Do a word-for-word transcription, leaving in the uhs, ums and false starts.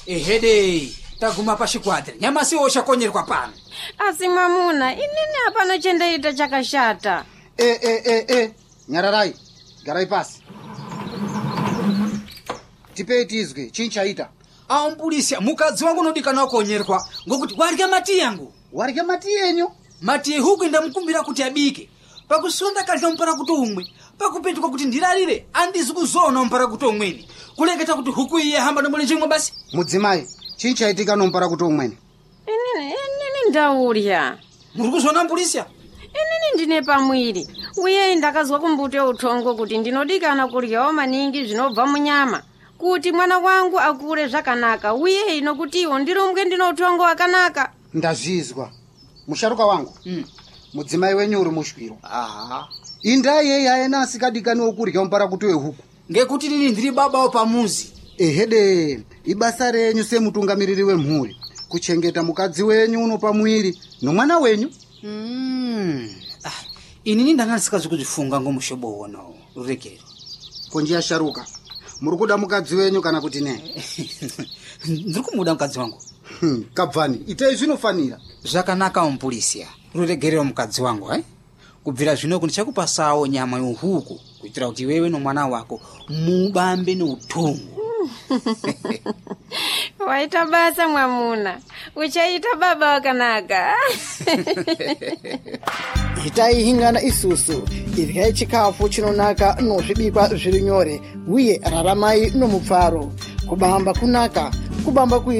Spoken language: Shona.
ehede taguma pashikwatira nyamasi oshakonyerwa pano. Asi mwamuna inini hapana chendaita chakashata. Eh eh eh eh Nyararai garai pasi tipei tizwe chinchaita. Ampulisia mukadzi wangu nodikana okonyerwa ngokuti warya mati yangu. Warya mati yenyu? Mati huku ndamukumbira kuti abike pakusonda kalika mpara kuti umwe pakupetuka kuti ndirarire andizi kuzona mpara kuti umweni kuleketa kuti huku iye hamba ndomole chimwe basi. Mudzimai chinchaitika nompara kuti umweni? Inini inini ndaurya. Muri kuzona Ampulisia? Inini ndine pamwiri uye ndakazwa kumbute utongo kuti ndinodikana kuryawo maningi zvinobva munyama kuti mwana wangu akure zvakanaka uye ino kuti iwo ndirumbwe ndino utongo wakanaka. Ndazvizwa musharuka wangu. Mm. Mudzimai wenyu uri mushwiro. Aha. Indai yeye aena asikadikani okurya mpara kuti wehuku. Ngekuti nini ndiri babawo pamuzi. Ehede ibasa renyu semutungamiriri wemhuri kuchengeta mukadzi wenyu uno pamwiri nomwana wenyu. Mm. Ah, inini ndangasikazi kuzifunga ngomushobo wono urekero. Konjia sharuka muri kuda mukadzi wenyu kana kuti ne? Ndiri kumuda mukadzi wangu. Hmm, kabvani itai zvinofanira. Zvakanaka Ampulisia ruregerero mukadzi wangu eh? Kubvira zvino kundichakupasawo nyama yohuku kuitira kuti wewe nomwana wako mubambe neutongo. Waita basa mwamuna uchaita baba wakanaka. Itai hingana isusu iryai chikafu chinonaka nozvibikwa zviri nyore uye raramai nomupfaro kubamba kunaka kubamba kui